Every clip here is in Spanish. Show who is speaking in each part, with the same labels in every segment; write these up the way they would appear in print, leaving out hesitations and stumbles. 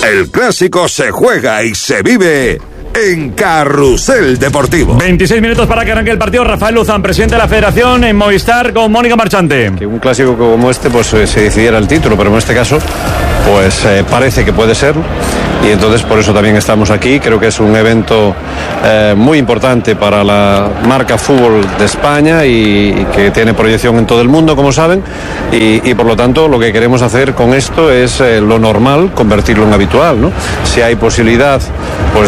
Speaker 1: El clásico se juega y se vive en Carrusel Deportivo.
Speaker 2: 26 minutos para que arranque el partido. Rafael Luzán, presidente de la Federación, en Movistar con Mónica Marchante.
Speaker 3: Que un clásico como este pues se decidiera el título, pero en este caso pues parece que puede ser, y entonces por eso también estamos aquí. Creo que es un evento muy importante para la marca fútbol de España y que tiene proyección en todo el mundo, como saben, y por lo tanto lo que queremos hacer con esto es lo normal, convertirlo en habitual, ¿no? Si hay posibilidad pues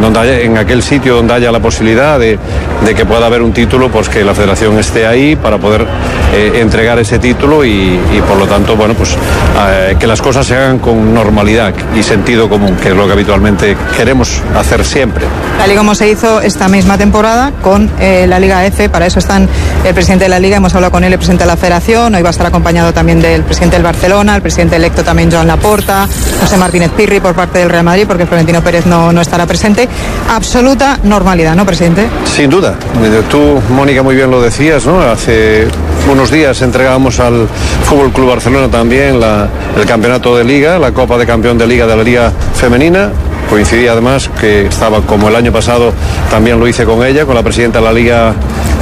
Speaker 3: en aquel sitio donde haya la posibilidad de que pueda haber un título, pues que la Federación esté ahí para poder entregar ese título y por lo tanto, bueno, pues que las cosas se hagan con normalidad y sentido común, que es lo que habitualmente queremos hacer siempre.
Speaker 4: Tal y como se hizo esta misma temporada con la Liga F, para eso están el presidente de la Liga, hemos hablado con él, el presidente de la Federación, hoy va a estar acompañado también del presidente del Barcelona, el presidente electo también Joan Laporta, José Martínez Pirri por parte del Real Madrid, porque Florentino Pérez no estará presente. Absoluta normalidad, ¿no, presidente?
Speaker 3: Sin duda. Tú, Mónica, muy bien lo decías, ¿no? Hace unos días entregábamos al Fútbol Club Barcelona también el campeonato de Liga, la Copa de Campeón de Liga de la Liga Femenina. Coincidía además que estaba, como el año pasado, también lo hice con ella, con la presidenta de la Liga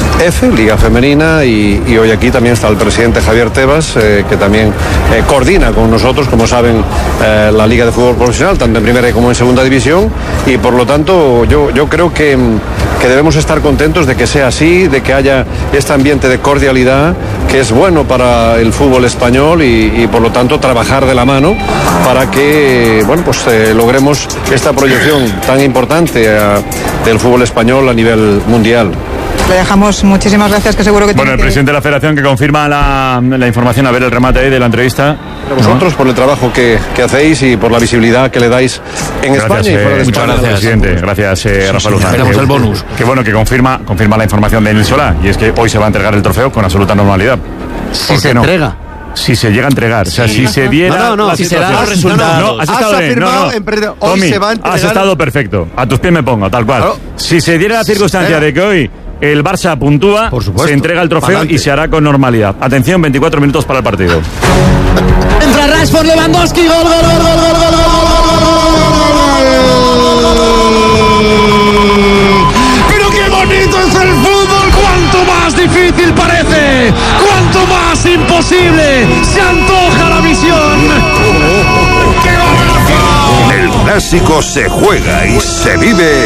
Speaker 3: F, Liga Femenina, y hoy aquí también está el presidente Javier Tebas, que también coordina con nosotros, como saben, la Liga de Fútbol Profesional, tanto en primera como en segunda división, y por lo tanto yo creo que debemos estar contentos de que sea así, de que haya este ambiente de cordialidad que es bueno para el fútbol español y por lo tanto trabajar de la mano para que, bueno, pues logremos esta proyección tan importante del fútbol español a nivel mundial.
Speaker 4: Le dejamos, muchísimas gracias, que seguro que
Speaker 2: Bueno, el presidente de la Federación que confirma la información, a ver el remate ahí de la entrevista.
Speaker 3: A vosotros por el trabajo que hacéis y por la visibilidad que le dais en
Speaker 2: gracias,
Speaker 3: España y fuera de
Speaker 2: muchas
Speaker 3: España.
Speaker 2: gracias, presidente. Gracias, Rafael Luzán.
Speaker 5: Esperamos el bonus.
Speaker 2: Que bueno, que confirma la información de Emil Solá, y es que hoy se va a entregar el trofeo con absoluta normalidad.
Speaker 5: Si se entrega.
Speaker 2: Si se llega a entregar, o sea, si se diera
Speaker 5: si se dan los resultados.
Speaker 2: Has estado bien,
Speaker 6: hoy
Speaker 2: Tommy,
Speaker 6: se va a entregar.
Speaker 2: has estado perfecto, a tus pies me pongo, tal cual.
Speaker 6: Claro.
Speaker 2: Si se diera la circunstancia de que hoy el Barça puntúa, se entrega el trofeo y se hará con normalidad. Atención, 24 minutos para el partido.
Speaker 5: Entra Rashford, Lewandowski, gol, gol, gol, gol, gol, gol, gol. Pero qué bonito es el fútbol, cuánto más difícil parece, cuánto más imposible se antoja la visión. ¡Qué golazo!
Speaker 1: El clásico se juega y se vive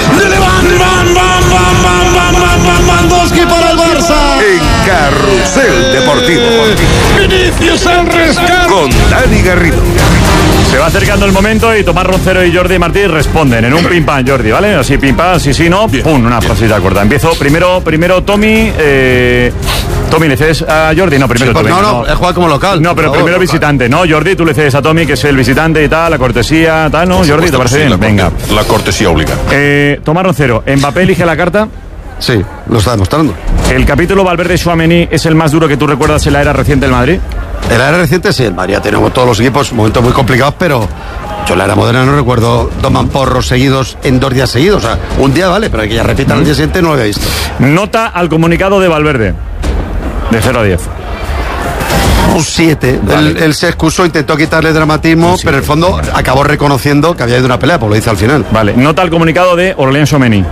Speaker 5: Lewandowski para el Barça.
Speaker 1: en Carrusel Deportivo.
Speaker 5: Vinicius el rescate.
Speaker 1: Con Dani Garrido.
Speaker 2: Se va acercando el momento y Tomás Roncero y Jordi Martí responden en un pim pam, Jordi, ¿vale? Así pim pam, sí, no, pum, una frasita corta. Empiezo primero Tommy. Tommy, ¿le cedes a Jordi? No, primero Tommy.
Speaker 6: No, él juega como local.
Speaker 2: No, pero primero visitante, ¿no? Jordi, tú le cedes a Tommy, que es el visitante y tal, la cortesía, tal, ¿no? Jordi, ¿te parece bien? Venga.
Speaker 1: La cortesía obliga.
Speaker 2: Tomás Roncero, ¿Mbappé elige la carta?
Speaker 6: Sí, lo está demostrando.
Speaker 2: ¿El capítulo Valverde-Tchouaméni es el más duro que tú recuerdas en la era reciente del Madrid?
Speaker 6: En la era reciente sí, el Madrid ha tenido todos los equipos momentos muy complicados, pero yo en la era moderna no recuerdo dos mamporros seguidos en 2 días seguidos. O sea, un día vale, pero que ya repitan el día siguiente no lo había visto.
Speaker 2: Nota al comunicado de Valverde, de 0 a 10.
Speaker 6: Un 7. Vale. Él se excusó, intentó quitarle dramatismo, pero en el fondo acabó reconociendo que había ido una pelea, pues lo dice al final.
Speaker 2: Vale, nota al comunicado de Aurélien Tchouaméni.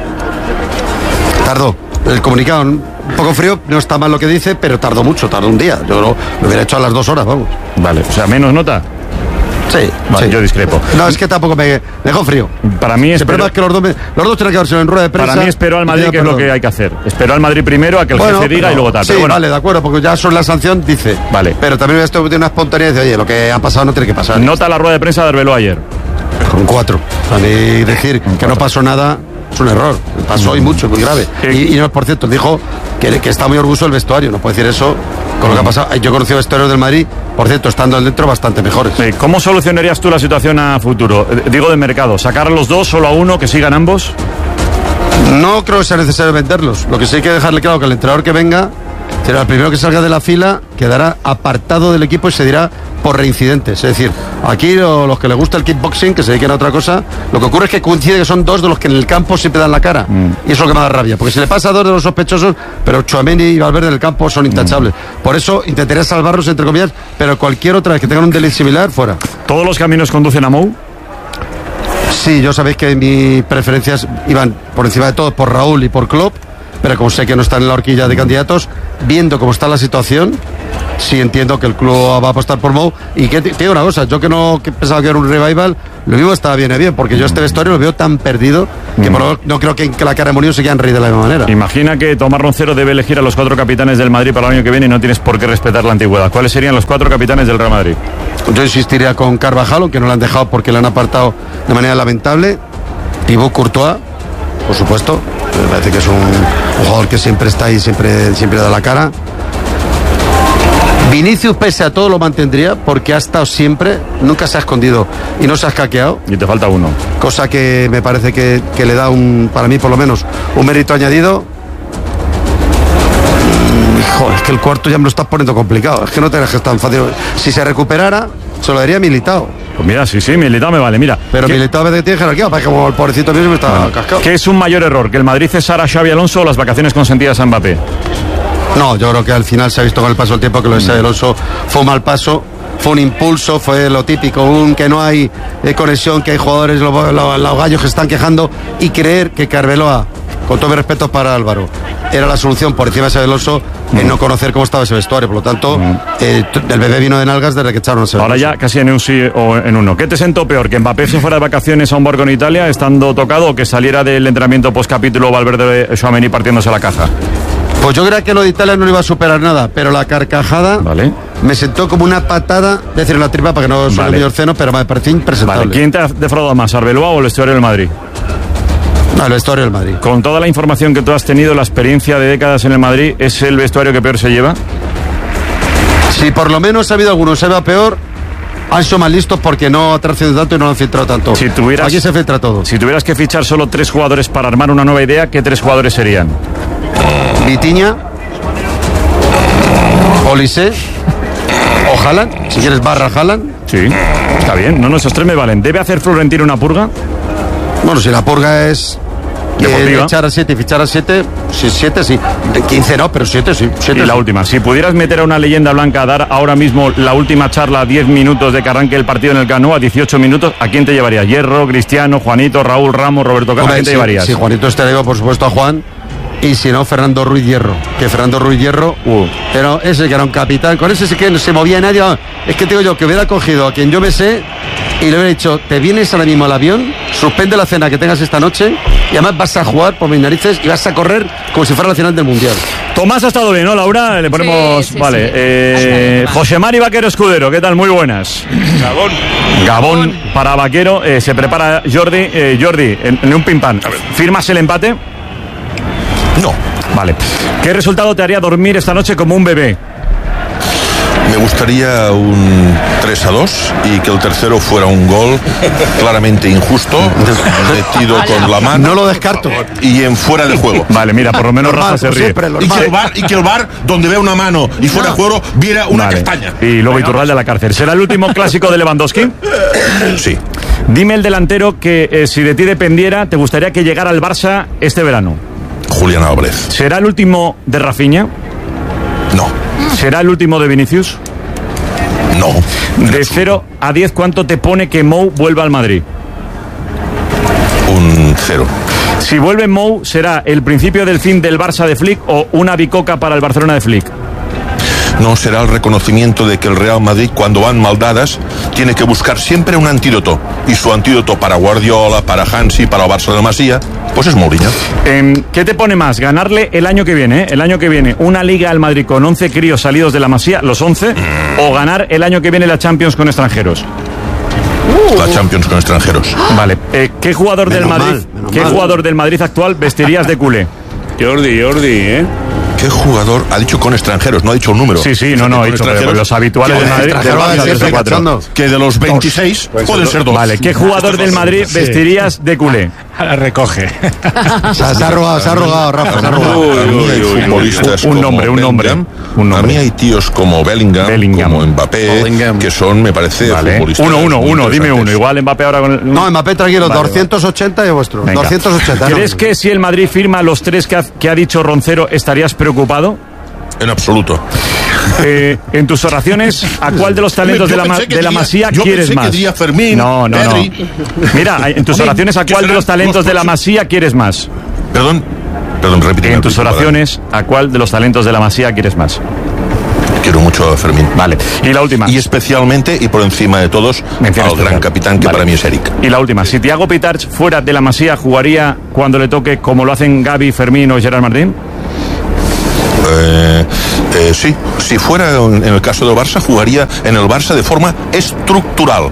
Speaker 6: Tardó. El comunicado un poco frío, no está mal lo que dice, pero tardó mucho, tardó un día. Yo lo hubiera hecho a las 2 horas, vamos.
Speaker 2: Vale, o sea, menos nota.
Speaker 6: Sí,
Speaker 2: vale,
Speaker 6: sí.
Speaker 2: Yo discrepo.
Speaker 6: No, es que tampoco me dejó frío.
Speaker 2: Para mí
Speaker 6: el problema es que los dos tienen que verse en rueda de prensa.
Speaker 2: Para mí esperó al Madrid, que es lo que hay que hacer. Esperó al Madrid primero a que el jefe diga y luego tal.
Speaker 6: Sí,
Speaker 2: pero bueno.
Speaker 6: Vale, de acuerdo, porque ya sobre la sanción dice.
Speaker 2: Vale.
Speaker 6: Pero también esto tiene una espontaneidad de, oye, lo que ha pasado no tiene que pasar.
Speaker 2: Nota la rueda de prensa de Arbeloa ayer.
Speaker 6: Con 4. O sea, y decir que no pasó nada es un error. Pasó y mucho, muy grave. Y no, por cierto, dijo que está muy orgulloso del vestuario. No puede decir eso con lo que ha pasado. Yo conocí vestuarios del Madrid, por cierto, estando dentro, bastante mejores.
Speaker 2: ¿Cómo solucionarías tú la situación a futuro? Digo, de mercado. ¿Sacar a los dos, solo a uno, que sigan ambos?
Speaker 6: No creo que sea necesario venderlos. Lo que sí hay que dejarle claro que el entrenador que venga será el primero que salga de la fila, quedará apartado del equipo y se dirá por reincidentes. Es decir, aquí los que les gusta el kickboxing, que se dediquen a otra cosa, lo que ocurre es que coincide que son 2 de los que en el campo siempre dan la cara. Y eso es lo que me da rabia, porque si le pasa a 2 de los sospechosos, pero Tchouaméni y Valverde en el campo son intachables. Por eso intentaría salvarlos, entre comillas, pero cualquier otra vez que tengan un delito similar, fuera.
Speaker 2: ¿Todos los caminos conducen a Mou?
Speaker 6: Sí, yo sabéis que mis preferencias iban por encima de todo por Raúl y por Klopp, pero como sé que no están en la horquilla de candidatos, viendo cómo está la situación, sí entiendo que el club va a apostar por Mou. Y que te digo una cosa, yo que pensaba que era un revival, lo mismo estaba bien, porque yo este vestuario lo veo tan perdido que no creo que la cara de Mourinho se quieran reír de la misma manera.
Speaker 2: Imagina que Tomás Roncero debe elegir a los 4 capitanes del Madrid para el año que viene y no tienes por qué respetar la antigüedad. ¿Cuáles serían los 4 capitanes del Real Madrid?
Speaker 6: Yo insistiría con Carvajal, aunque no lo han dejado porque le han apartado de manera lamentable. Thibaut Courtois, por supuesto, me parece que es un jugador que siempre está ahí, siempre da la cara. Vinicius, pese a todo, lo mantendría porque ha estado siempre, nunca se ha escondido y no se ha escaqueado.
Speaker 2: Y te falta uno.
Speaker 6: Cosa que me parece que le da para mí por lo menos, un mérito añadido. Joder, es que el cuarto ya me lo estás poniendo complicado. Es que no te dejes tan fácil. Si se recuperara, se lo daría a Militao.
Speaker 2: Pues mira, sí, Militao me vale, mira.
Speaker 6: Pero Militao a veces tiene jerarquía, para que como el pobrecito mío se me está cascado.
Speaker 2: ¿Qué es un mayor error? ¿Que el Madrid cesara a Xabi Alonso o las vacaciones consentidas a Mbappé?
Speaker 6: No, yo creo que al final se ha visto con el paso del tiempo que lo de Xabi Alonso fue un mal paso, fue un impulso, fue lo típico, que no hay conexión, que hay jugadores, los gallos que están quejando, y creer que Arbeloa, con todo mi respeto para Álvaro, era la solución por encima de Xabi Alonso en no conocer cómo estaba ese vestuario. Por lo tanto, el bebé vino de nalgas desde que echaron a Xabi
Speaker 2: Ahora
Speaker 6: Alonso.
Speaker 2: ya casi en un sí o en un no. ¿Qué te sentó peor? ¿Que Mbappé se fuera de vacaciones a un barco en Italia estando tocado o que saliera del entrenamiento post-capítulo Valverde Tchouaméni partiéndose la caja?
Speaker 6: Pues yo creía que lo de Italia no le iba a superar nada, pero la carcajada me sentó como una patada, es decir, en la tripa para que no suene medio seno, pero me pareció impresentable.
Speaker 2: ¿Quién te ha defraudado más, Arbeloa o el vestuario del Madrid?
Speaker 6: No, el vestuario del Madrid.
Speaker 2: Con toda la información que tú has tenido, la experiencia de décadas en el Madrid, ¿es el vestuario que peor se lleva?
Speaker 6: Si por lo menos ha habido algunos, se va peor, han sido más listos porque no ha trascendido tanto y no lo han filtrado tanto. Aquí se filtra todo.
Speaker 2: Si tuvieras que fichar solo 3 jugadores para armar una nueva idea, ¿qué 3 jugadores serían?
Speaker 6: Vitinha, Olise o Haaland, si quieres barra Haaland.
Speaker 2: Sí, está bien, no, esos 3 me valen. ¿Debe hacer Florentino una purga?
Speaker 6: Bueno, si la purga es echar a 7 y fichar a 7, si 7 sí, 15 no, pero 7 sí. 7
Speaker 2: y la
Speaker 6: sí.
Speaker 2: última, si pudieras meter a una leyenda blanca a dar ahora mismo la última charla a 10 minutos de que arranque el partido en el Camp Nou, a 18 minutos, ¿a quién te llevarías? ¿Hierro, Cristiano, Juanito, Raúl, Ramos, Roberto Carlos? ¿A quién te llevarías?
Speaker 6: Si Juanito estaría, por supuesto, a Juan. Y si no, Fernando Ruiz Hierro. Que Fernando Ruiz Hierro, pero ese que era un capitán, con ese sí que no se movía nadie. Es que te digo yo, que hubiera cogido a quien yo me sé y le hubiera dicho, te vienes ahora mismo al avión, suspende la cena que tengas esta noche y además vas a jugar por mis narices y vas a correr como si fuera la final del Mundial.
Speaker 2: Tomás ha estado bien, ¿no, Laura? Le ponemos...
Speaker 7: Sí,
Speaker 2: vale. José Mari Vaquero Escudero, ¿qué tal? Muy buenas. Gabón para Vaquero. Se prepara Jordi. Jordi, en un pim-pam. ¿Firmas el empate?
Speaker 8: No.
Speaker 2: Vale. ¿Qué resultado te haría dormir esta noche como un bebé?
Speaker 8: Me gustaría un 3-2 y que el tercero fuera un gol claramente injusto, metido con la mano.
Speaker 6: No lo descarto.
Speaker 8: Y en fuera de juego.
Speaker 2: Vale, mira, por lo menos Rafa se ríe.
Speaker 8: Y que el VAR, donde vea una mano y fuera de juego, viera una castaña.
Speaker 2: Y luego Iturralde de la cárcel. ¿Será el último clásico de Lewandowski?
Speaker 8: Sí.
Speaker 2: Dime el delantero que si de ti dependiera, te gustaría que llegara al Barça este verano.
Speaker 8: Julián Álvarez.
Speaker 2: ¿Será el último de Rafinha?
Speaker 8: No.
Speaker 2: ¿Será el último de Vinicius?
Speaker 8: No.
Speaker 2: De 0 a 10, ¿cuánto te pone que Mou vuelva al Madrid?
Speaker 8: Un 0.
Speaker 2: Si vuelve Mou, ¿será el principio del fin del Barça de Flick o una bicoca para el Barcelona de Flick?
Speaker 8: No, será el reconocimiento de que el Real Madrid, cuando van mal dadas, tiene que buscar siempre un antídoto. Y su antídoto para Guardiola, para Hansi, para el Barça de la Masía, pues es Mourinho.
Speaker 2: ¿Qué te pone más? ¿Ganarle el año que viene? El año que viene una Liga al Madrid con 11 críos salidos de la Masía, los 11, o ganar el año que viene la Champions con extranjeros.
Speaker 8: La Champions con extranjeros.
Speaker 2: Vale. ¿Qué jugador del Madrid? ¿Qué jugador del Madrid actual vestirías de culé?
Speaker 9: Jordi,
Speaker 8: ¿Qué jugador? Ha dicho con extranjeros, no ha dicho un número.
Speaker 2: Sí, no, ha dicho los habituales del Madrid.
Speaker 8: Que de los 26 pueden ser 2.
Speaker 2: Vale, ¿qué jugador del Madrid vestirías de culé?
Speaker 9: Ahora recoge.
Speaker 6: Se ha arrugado, Rafa. Se ha arrugado.
Speaker 8: A mí hay futbolistas
Speaker 2: un nombre.
Speaker 8: A mí hay tíos como Bellingham. Como Mbappé, que son, me parece, futbolistas.
Speaker 2: Uno, dime uno. Igual Mbappé ahora con el...
Speaker 6: No, Mbappé, tranquilo, 280 y vuestro.
Speaker 2: Venga.
Speaker 6: 280.
Speaker 2: ¿Crees que si el Madrid firma los 3 que ha dicho Roncero, estarías preocupado?
Speaker 8: En absoluto.
Speaker 2: En tus oraciones, ¿a cuál de los talentos de la Masía quieres más?
Speaker 8: Que diría Fermín,
Speaker 2: no. Mira, en tus oraciones, ¿a cuál de los talentos de la Masía quieres más?
Speaker 8: Perdón, repite.
Speaker 2: En tus oraciones, ¿a cuál de los talentos de la Masía quieres más?
Speaker 8: Quiero mucho a Fermín.
Speaker 2: Vale. Y la última.
Speaker 8: Y especialmente, y por encima de todos, al gran capitán que para mí es Eric.
Speaker 2: Y la última. Si Thiago Pitarch fuera de la Masía, ¿jugaría cuando le toque como lo hacen Gavi, Fermín o Gerard Martín?
Speaker 8: Sí, si fuera en el caso del Barça, jugaría en el Barça de forma estructural,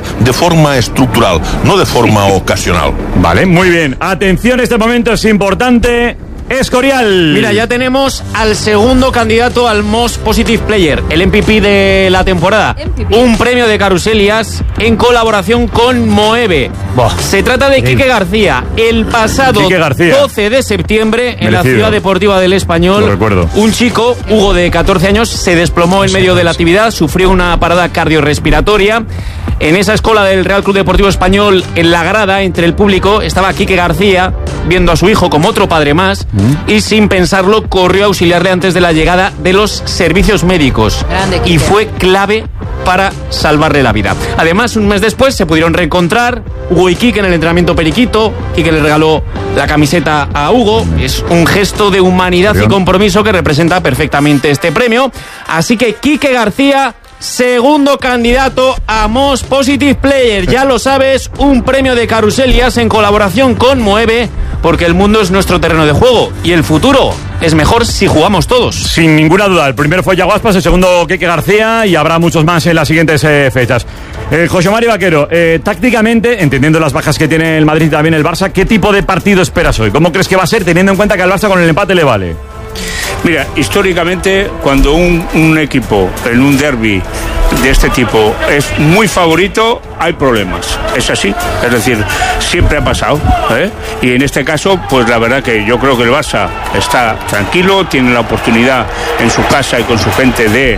Speaker 8: no de forma ocasional.
Speaker 2: Vale, muy bien. Atención, este momento es importante. Escorial.
Speaker 7: Mira, ya tenemos al segundo candidato al Most Positive Player, el MVP de la temporada. Un premio de Caruselias en colaboración con Moeve. Se trata de Quique García. El pasado 12 de septiembre, en la Ciudad Deportiva del Español, un chico, Hugo, de 14 años, se desplomó en medio de la actividad, sufrió una parada cardiorrespiratoria. En esa escuela del Real Club Deportivo Español, en la grada, entre el público, estaba Quique García, viendo a su hijo como otro padre más, y sin pensarlo corrió a auxiliarle antes de la llegada de los servicios médicos. Y fue clave para salvarle la vida. Además, un mes después se pudieron reencontrar Hugo y Quique en el entrenamiento periquito. Quique le regaló la camiseta a Hugo. Es un gesto de humanidad y compromiso que representa perfectamente este premio. Así que Quique García, segundo candidato a Most Positive Player. Ya lo sabes, un premio de Caruselias en colaboración con Moeve, porque el mundo es nuestro terreno de juego y el futuro es mejor si jugamos todos.
Speaker 2: Sin ninguna duda. El primero fue Yago Aspas, el segundo Quique García, y habrá muchos más en las siguientes fechas. José Mario Vaquero, tácticamente, entendiendo las bajas que tiene el Madrid y también el Barça, ¿qué tipo de partido esperas hoy? ¿Cómo crees que va a ser, teniendo en cuenta que al Barça con el empate le vale?
Speaker 9: Mira, históricamente, cuando un equipo en un derbi de este tipo es muy favorito, hay problemas. Es así. Es decir, siempre ha pasado, ¿eh? Y en este caso, pues la verdad que yo creo que el Barça está tranquilo, tiene la oportunidad en su casa y con su gente de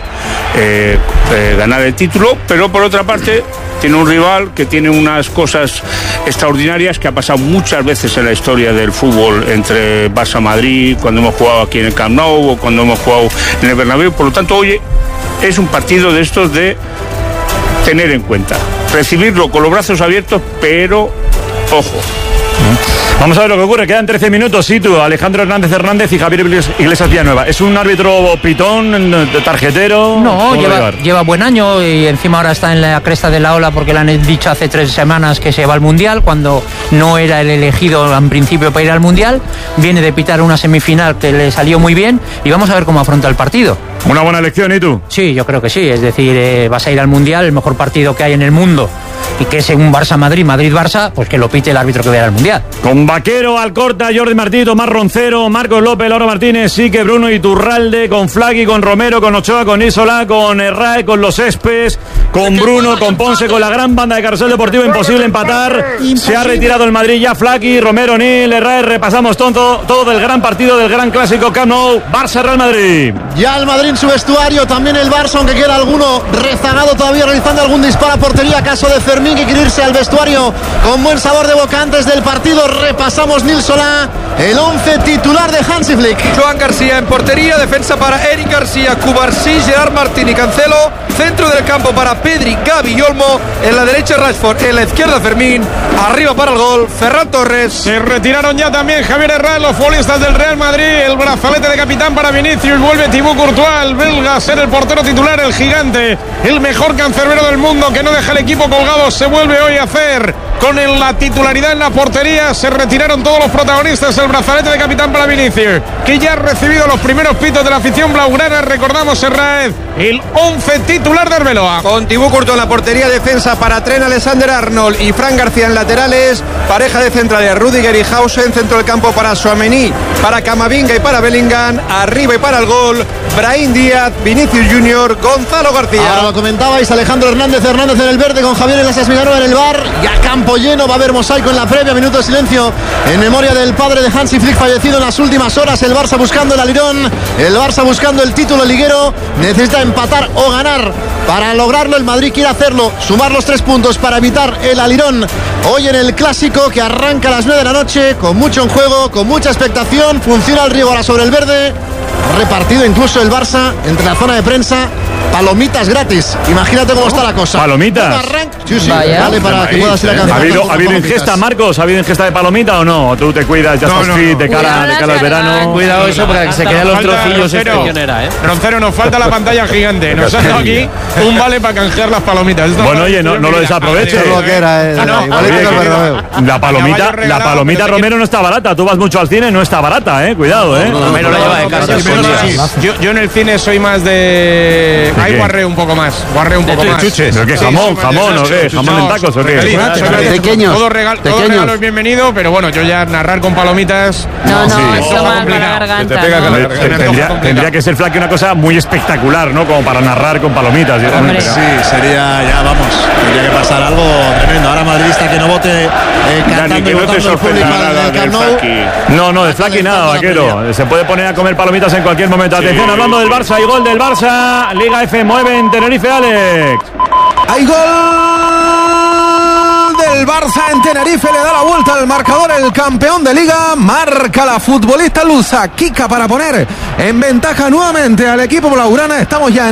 Speaker 9: ganar el título, pero por otra parte tiene un rival que tiene unas cosas extraordinarias que ha pasado muchas veces en la historia del fútbol entre Barça-Madrid, cuando hemos jugado aquí en el Camp Nou o cuando hemos jugado en el Bernabéu. Por lo tanto, hoy es un partido de estos de tener en cuenta, recibirlo con los brazos abiertos, pero ojo.
Speaker 2: Vamos a ver lo que ocurre. Quedan 13 minutos. Situ, Alejandro Hernández y Javier Iglesias Villanueva. ¿Es un árbitro pitón, tarjetero?
Speaker 10: No, lleva buen año y encima ahora está en la cresta de la ola porque le han dicho hace 3 semanas que se va al Mundial cuando no era el elegido en principio para ir al Mundial. Viene de pitar una semifinal que le salió muy bien y vamos a ver cómo afronta el partido.
Speaker 2: Una buena elección, ¿y tú?
Speaker 10: Sí, yo creo que sí. Es decir, vas a ir al Mundial, el mejor partido que hay en el mundo, y que es un Barça-Madrid, Madrid-Barça, pues que lo pite el árbitro que vaya al Mundial.
Speaker 2: Con Vaquero, Alcorta, Jordi Martí, Tomás Roncero, Marcos López, Laura Martínez, Sique, Bruno Iturralde, con Flaqui, con Romero, con Ochoa, con Isola, con Herrae, con Los Espes, con Bruno, con Ponce, con la gran banda de Carrusel Deportivo. Imposible empatar. Se ha retirado el Madrid ya. Flaqui, Romero, Nil, Herrae. Repasamos todo del gran partido, del gran clásico Camp Nou, Barça-Real Madrid.
Speaker 11: Ya el Madrid en su vestuario, también el Barça, aunque queda alguno rezagado todavía realizando algún disparo a portería, caso de Fermín, que quiere irse al vestuario con buen sabor de boca antes del partido. Repasamos, Nil Solá, el 11 titular de Hansi Flick.
Speaker 12: Joan García en portería, defensa para Eric García, Cubarsí, Gerard Martín y Cancelo, centro del campo para Pedri, Gavi y Olmo, en la derecha Rashford, en la izquierda Fermín, arriba para el gol Ferran Torres.
Speaker 13: Se retiraron ya también Javier Herrera, los futbolistas del Real Madrid, el brazalete de capitán para Vinicius, vuelve Thibaut Courtois, el belga, ser el portero titular, el gigante, el mejor cancerbero del mundo que no deja el equipo colgado, se vuelve hoy a hacer con la titularidad en la portería. Se retiraron todos los protagonistas, el brazalete de capitán para Vinicius, que ya ha recibido los primeros pitos de la afición blaugrana. Recordamos, Herrera, el 11 titular de Arbeloa.
Speaker 12: Con Thibaut Courtois en la portería, defensa para Trent Alexander-Arnold y Fran García en laterales, pareja de centrales Rudiger y Hausen, centro del campo para Tchouaméni, para Camavinga y para Bellingham, arriba y para el gol Brahim Díaz, Vinicius Junior, Gonzalo García.
Speaker 11: Ahora lo comentabais, Alejandro Hernández en el verde, con Javier Iglesias Villanueva en el bar, ya campo lleno, va a haber mosaico en la previa, minuto de silencio en memoria del padre de Hansi Flick, fallecido en las últimas horas. El Barça buscando el alirón, el Barça buscando el título liguero, necesita empatar o ganar para lograrlo. El Madrid quiere hacerlo, sumar los 3 puntos para evitar el alirón hoy en el clásico, que arranca a las 9 de la noche, con mucho en juego, con mucha expectación. Funciona el Riego ahora sobre el verde, repartido incluso el Barça entre la zona de prensa palomitas gratis. Imagínate cómo está la cosa.
Speaker 2: ¿Palomitas?
Speaker 11: Sí,
Speaker 10: Vaya.
Speaker 11: vale, para que puedas ir a
Speaker 2: ¿Ha
Speaker 11: cancelar.
Speaker 2: habido ingesta, Marcos? ¿Ha habido ingesta de palomita o no? ¿Tú te cuidas, ya estás fit de cara al verano?
Speaker 7: Cuidado eso para que se queden los trocillos
Speaker 13: Roncero. Roncero, nos falta la pantalla gigante. Nos han dado aquí un vale para canjear las palomitas.
Speaker 2: Bueno, oye, no lo desaproveches.
Speaker 6: Eso es lo que era, igualito que el Bernabéu.
Speaker 2: La palomita Romero no está barata. Tú vas mucho al cine, no está barata, cuidado,
Speaker 7: Romero la lleva de casa.
Speaker 13: Yo en el cine soy más de... Ahí guarreo un poco más.
Speaker 2: Chuches. ¿Pero qué, jamón o qué? ¿Jamón en tacos o qué?
Speaker 6: Pequeños.
Speaker 13: Todo regalo es bienvenido, pero bueno, yo ya narrar con palomitas...
Speaker 14: No, eso va con la garganta.
Speaker 2: Tendría que ser, Flaque, una cosa muy espectacular, ¿no? Como para narrar con palomitas.
Speaker 11: Sí, sería ya, vamos, tendría que pasar algo tremendo. Ahora madridista que no vote cantando y votando el público del Camp Nou.
Speaker 2: No, de Flaque nada, vaquero. Se puede poner a comer palomitas en cualquier momento. Atención, hablando del Barça, hay gol del Barça. Liga F mueve en Tenerife, Alex.
Speaker 12: Hay gol del Barça en Tenerife, le da la vuelta al marcador el campeón de Liga, marca la futbolista lusa Kika para poner en ventaja nuevamente al equipo blaugrana. Estamos ya en